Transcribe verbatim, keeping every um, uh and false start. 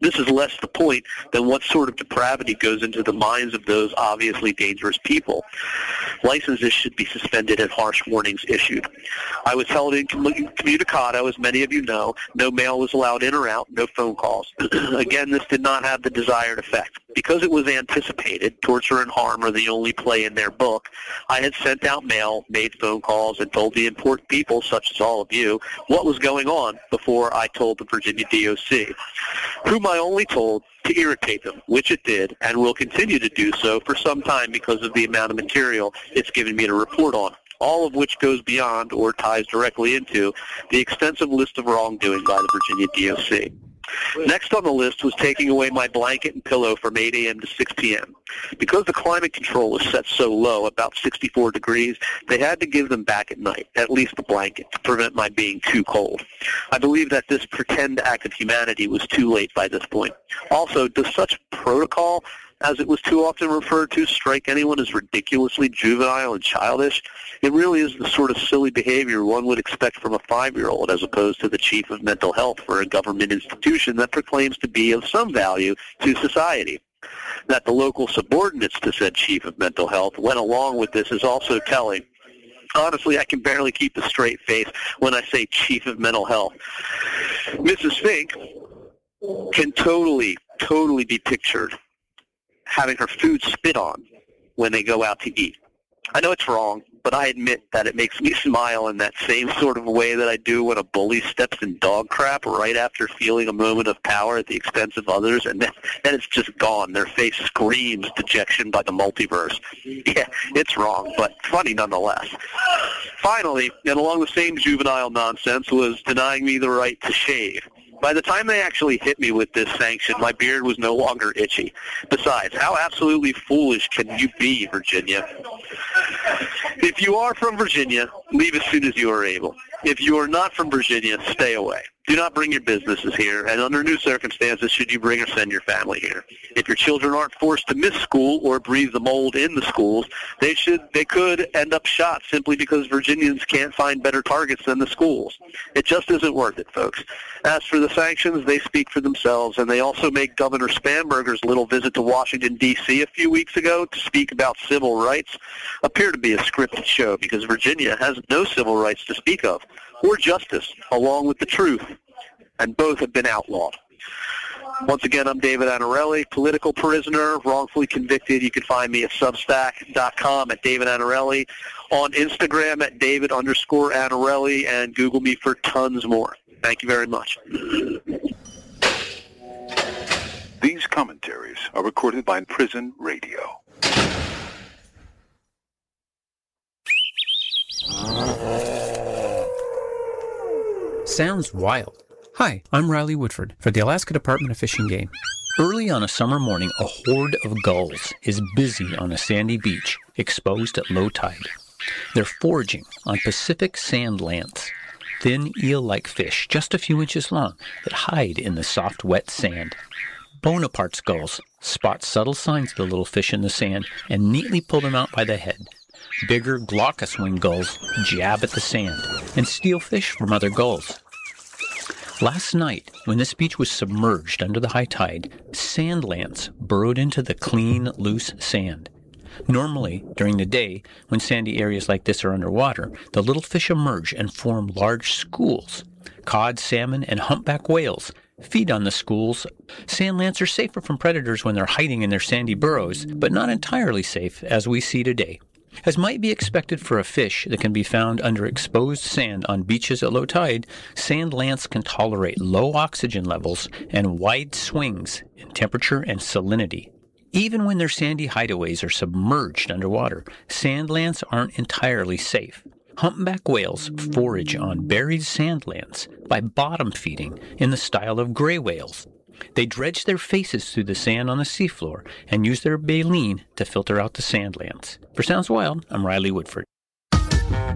This is less the point than what sort of depravity goes into the minds of those obviously dangerous people. Licenses should be suspended and harsh warnings issued. I was held in communicado, as many of you know. No mail was allowed in or out, no phone calls. Again, this did not have the desired effect. Because it was anticipated, torture and harm are the only play in their book, I had sent out mail, made phone calls, and told the important people, such as all of you, what was going on before I told the Virginia D O C, whom I only told to irritate them, which it did, and will continue to do so for some time because of the amount of material it's given me to report on, all of which goes beyond or ties directly into the extensive list of wrongdoing by the Virginia D O C. Next on the list was taking away my blanket and pillow from eight a.m. to six p.m. Because the climate control was set so low, about sixty-four degrees, they had to give them back at night, at least the blanket, to prevent my being too cold. I believe that this pretend act of humanity was too late by this point. Also, does such protocol, as it was too often referred to, strike anyone as ridiculously juvenile and childish? It really is the sort of silly behavior one would expect from a five-year-old as opposed to the chief of mental health for a government institution that proclaims to be of some value to society. That the local subordinates to said chief of mental health went along with this is also telling. Honestly, I can barely keep a straight face when I say chief of mental health. Missus Fink can totally, totally be pictured having her food spit on when they go out to eat. I know it's wrong, but I admit that it makes me smile in that same sort of way that I do when a bully steps in dog crap right after feeling a moment of power at the expense of others, and then, then it's just gone. Their face screams dejection by the multiverse. Yeah, it's wrong, but funny nonetheless. Finally, and along the same juvenile nonsense, was denying me the right to shave. By the time they actually hit me with this sanction, my beard was no longer itchy. Besides, how absolutely foolish can you be, Virginia? If you are from Virginia, leave as soon as you are able. If you are not from Virginia, stay away. Do not bring your businesses here, and under new circumstances should you bring or send your family here. If your children aren't forced to miss school or breathe the mold in the schools, they should they could end up shot simply because Virginians can't find better targets than the schools. It just isn't worth it, folks. As for the sanctions, they speak for themselves, and they also make Governor Spanberger's little visit to Washington, D C a few weeks ago to speak about civil rights appear to be a scripted show because Virginia has no civil rights to speak of, or justice, along with the truth, and both have been outlawed. Once again, I'm David Anarelli, political prisoner, wrongfully convicted. You can find me at substack dot com at David Anarelli, on Instagram at David underscore Anarelli, and Google me for tons more. Thank you very much. These commentaries are recorded by Prison Radio. Sounds wild. Hi, I'm Riley Woodford for the Alaska Department of Fish and Game. Early on a summer morning, a horde of gulls is busy on a sandy beach, exposed at low tide. They're foraging on Pacific sand lance, thin eel-like fish just a few inches long that hide in the soft, wet sand. Bonaparte's gulls spot subtle signs of the little fish in the sand and neatly pull them out by the head. Bigger glaucous-winged gulls jab at the sand and steal fish from other gulls. Last night, when this beach was submerged under the high tide, sand lance burrowed into the clean, loose sand. Normally, during the day, when sandy areas like this are underwater, the little fish emerge and form large schools. Cod, salmon, and humpback whales feed on the schools. Sand lance are safer from predators when they're hiding in their sandy burrows, but not entirely safe, as we see today. As might be expected for a fish that can be found under exposed sand on beaches at low tide, sand lance can tolerate low oxygen levels and wide swings in temperature and salinity. Even when their sandy hideaways are submerged underwater, sand lance aren't entirely safe. Humpback whales forage on buried sand lance by bottom feeding in the style of gray whales. They dredge their faces through the sand on the seafloor and use their baleen to filter out the sand lance. For Sounds Wild, I'm Riley Woodford.